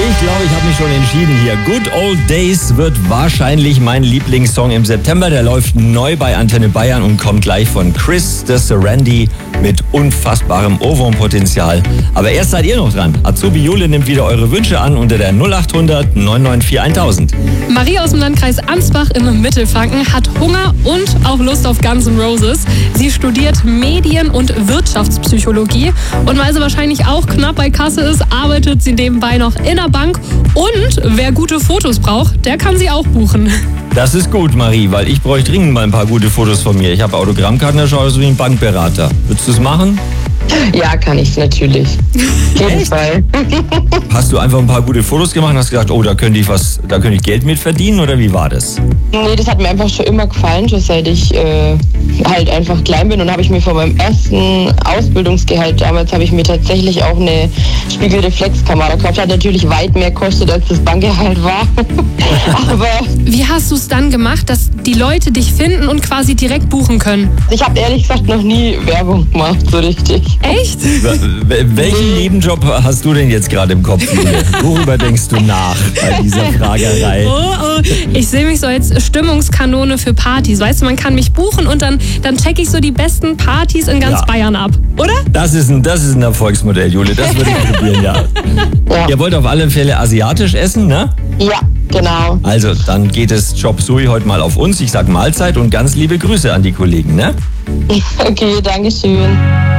Ich glaube, ich habe mich schon entschieden hier. Good Old Days wird wahrscheinlich mein Lieblingssong im September. Der läuft neu bei Antenne Bayern und kommt gleich von Chris de Serendy mit unfassbarem Ohrwurmpotenzial. Aber erst seid ihr noch dran. Azubi Jule nimmt wieder eure Wünsche an unter der 0800 994 1000. Marie aus dem Landkreis Ansbach im Mittelfranken hat Hunger und auch Lust auf Guns N' Roses. Sie studiert Medien- und Wirtschaftspsychologie. Und weil sie wahrscheinlich auch knapp bei Kasse ist, arbeitet sie nebenbei noch in der Bank. Und wer gute Fotos braucht, der kann sie auch buchen. Das ist gut, Marie, weil ich bräuchte dringend mal ein paar gute Fotos von mir. Ich habe Autogrammkarten, da schaue ich so wie ein Bankberater. Würdest du es machen? Ja, kann ich natürlich. Auf jeden Fall. Hast du einfach ein paar gute Fotos gemacht und hast gedacht, oh, da könnte ich Geld mit verdienen, oder wie war das? Nee, das hat mir einfach schon immer gefallen, schon seit ich halt einfach klein bin. Und habe ich mir von meinem ersten Ausbildungsgehalt damals habe ich mir tatsächlich auch eine Spiegelreflexkamera gekauft. Hat natürlich weit mehr gekostet, als das Bankgehalt war. Aber Wie hast du es dann gemacht, dass die Leute dich finden und quasi direkt buchen können? ich habe ehrlich gesagt noch nie Werbung gemacht, so richtig. Echt? Welchen Nebenjob hast du denn jetzt gerade im Kopf, Jule? Worüber denkst du nach bei dieser Fragerei? Oh, ich sehe mich so als Stimmungskanone für Partys. Weißt du, man kann mich buchen und dann check ich so die besten Partys in ganz Ja. Bayern ab, oder? Das ist ein Erfolgsmodell, Jule. Das würde ich probieren, ja. Ja. Ihr wollt auf alle Fälle asiatisch essen, ne? Ja, genau. Also, dann geht es Chop Suey heute mal auf uns. Ich sag Mahlzeit und ganz liebe Grüße an die Kollegen, ne? Okay, danke schön.